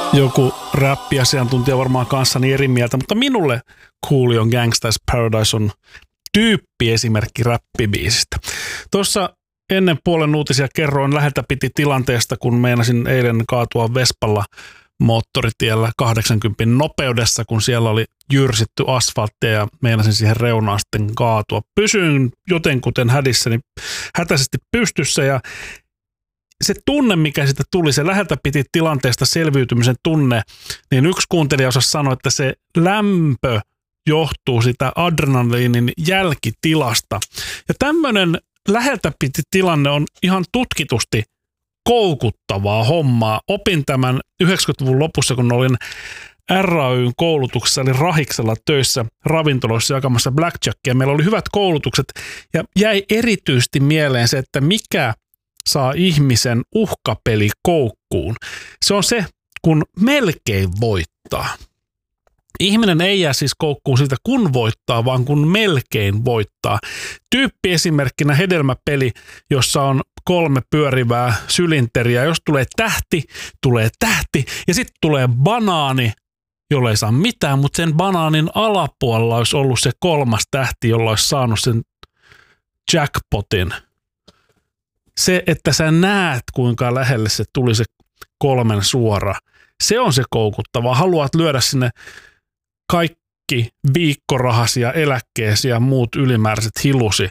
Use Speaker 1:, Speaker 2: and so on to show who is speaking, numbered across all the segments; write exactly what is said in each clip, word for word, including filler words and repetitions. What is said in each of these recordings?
Speaker 1: Joku räppiasiantuntija varmaan kanssani eri mieltä, mutta minulle Coolion Gangsta's Paradise on tyyppiesimerkki räppibiisistä. Tuossa ennen puolen uutisia kerroin läheltä piti tilanteesta, kun meinasin eilen kaatua Vespalla moottoritiellä kahdeksankymmentä nopeudessa, kun siellä oli jyrsitty asfalttia ja meinasin siihen reunaan sitten kaatua. Pysyin jotenkuten hädissäni hätäisesti pystyssä ja se tunne, mikä siitä tuli, se läheltä piti tilanteesta selviytymisen tunne, niin yksi kuuntelija osasi sanoa, että se lämpö johtuu sitä adrenaliinin jälkitilasta. Ja tämmöinen läheltä piti tilanne on ihan tutkitusti koukuttavaa hommaa. Opin tämän yhdeksänkymmentäluvun lopussa, kun olin R A Y:n koulutuksessa, eli Rahiksella töissä ravintoloissa jakamassa blackjackia. Meillä oli hyvät koulutukset ja jäi erityisesti mieleen se, että mikä saa ihmisen uhkapeli koukkuun. Se on se, kun melkein voittaa. Ihminen ei jää siis koukkuun siitä, kun voittaa, vaan kun melkein voittaa. Tyyppi esimerkkinä hedelmäpeli, jossa on kolme pyörivää sylinteriä. Jos tulee tähti, tulee tähti ja sitten tulee banaani, jolla ei saa mitään, mutta sen banaanin alapuolella olisi ollut se kolmas tähti, jolla olisi saanut sen jackpotin. Se, että sä näet, kuinka lähelle se tuli se kolmen suora, se on se koukuttava. Haluat lyödä sinne kaikki viikkorahasi ja eläkkeesi ja muut ylimääräiset hilusi.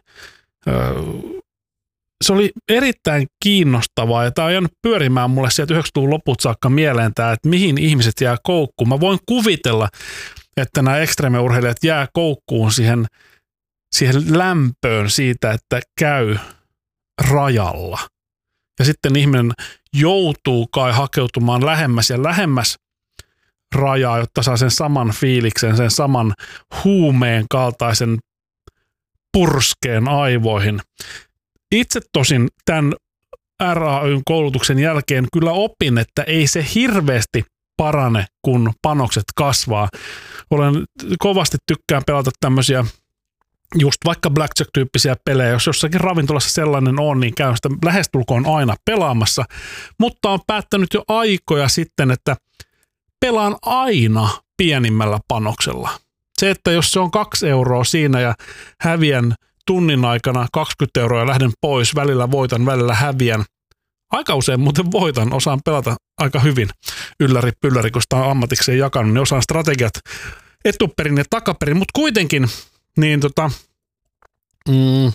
Speaker 1: Se oli erittäin kiinnostavaa ja tämä on jäänyt pyörimään mulle sieltä yhdeksänkymmentäluvun loput saakka mieleen tämä, että mihin ihmiset jää koukkuun. Mä voin kuvitella, että nämä ekstremeurheilijat jää koukkuun siihen, siihen lämpöön siitä, että käy rajalla. Ja sitten ihminen joutuu kai hakeutumaan lähemmäs ja lähemmäs rajaa, jotta saa sen saman fiiliksen, sen saman huumeen kaltaisen purskeen aivoihin. Itse tosin tämän R A Y:n koulutuksen jälkeen kyllä opin, että ei se hirveästi parane, kun panokset kasvaa. Olen kovasti tykkään pelata tämmöisiä just vaikka blackjack-tyyppisiä pelejä, jos jossakin ravintolassa sellainen on, niin käyn sitä lähestulkoon aina pelaamassa, mutta on päättänyt jo aikoja sitten, että pelaan aina pienimmällä panoksella. Se, että jos se on kaksi euroa siinä ja häviän tunnin aikana kaksikymmentä euroa ja lähden pois, välillä voitan, välillä häviän. Aika usein muuten voitan, osaan pelata aika hyvin ylläri pylläri, kun sitä on ammatikseen jakanut, niin osaan strategiat etuperin ja takaperin, mutta kuitenkin niin tota, mm,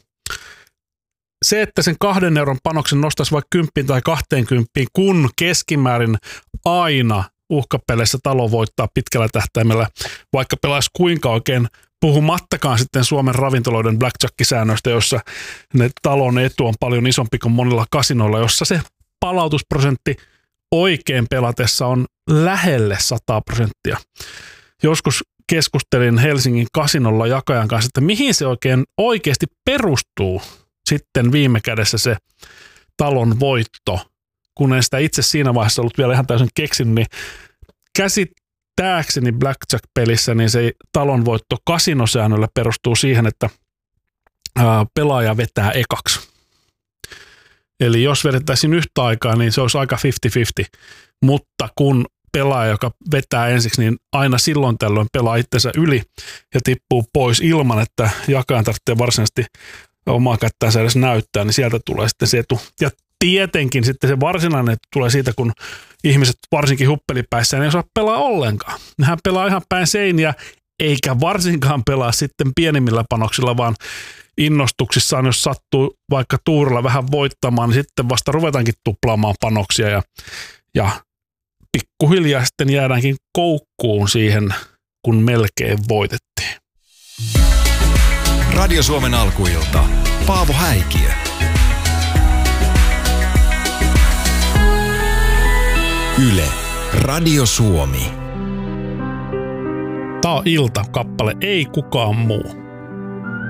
Speaker 1: se, että sen kahden euron panoksen nostaisi vaikka kymppiin tai kahteenkymppiin, kun keskimäärin aina uhkapeleissä talo voittaa pitkällä tähtäimellä, vaikka pelaisi kuinka oikein, puhumattakaan sitten Suomen ravintoloiden blackjack-säännöistä, jossa ne talon etu on paljon isompi kuin monilla kasinoilla, jossa se palautusprosentti oikein pelatessa on lähelle sata prosenttia. Joskus keskustelin Helsingin kasinolla jakajan kanssa, että mihin se oikein oikeasti perustuu sitten viime kädessä se talon voitto, kun en sitä itse siinä vaiheessa ollut vielä ihan täysin keksinyt, niin käsittääkseni blackjack-pelissä niin se talon voitto kasinosäännöllä perustuu siihen, että ää, pelaaja vetää ekaksi. Eli jos vedettäisiin yhtä aikaa, niin se olisi aika viisikymmentä viisikymmentä, mutta kun pelaaja, joka vetää ensiksi, niin aina silloin tällöin pelaa itsensä yli ja tippuu pois ilman, että jakajan tarvitsee varsinaisesti omaa kättäänsä edes näyttää, niin sieltä tulee sitten se etu. Ja tietenkin sitten se varsinainen etu tulee siitä, kun ihmiset varsinkin huppelipäissä ei osaa pelaa ollenkaan. Nehän pelaa ihan päin seiniä, eikä varsinkaan pelaa sitten pienimmillä panoksilla, vaan innostuksissaan, jos sattuu vaikka tuurilla vähän voittamaan, niin sitten vasta ruvetaankin tuplaamaan panoksia ja, ja pikkuhiljaa sitten jäädäänkin koukkuun siihen, kun melkein voitettiin.
Speaker 2: Radio Suomen alkuilta. Paavo Häikiö. Yle. Radio Suomi.
Speaker 1: Tää on ilta kappale, ei kukaan muu.